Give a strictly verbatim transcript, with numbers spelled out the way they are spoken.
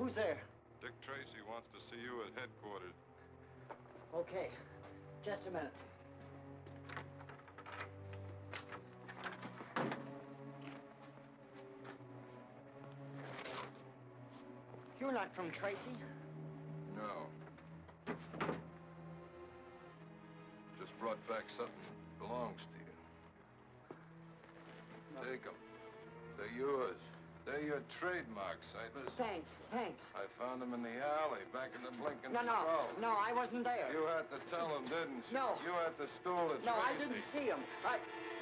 Who's there? Dick Tracy wants to see you at headquarters. Okay. Just a minute. You're not from Tracy? No. Just brought back something that belongs to you. No. Take them. They're yours. They're your trademarks, Sightless. Thanks, thanks. I found them in the alley, back in the Blinking No, no, Skull. no, I wasn't there. You had to tell them, didn't you? No. You had to stole it. No, Tracy. I didn't see them. I...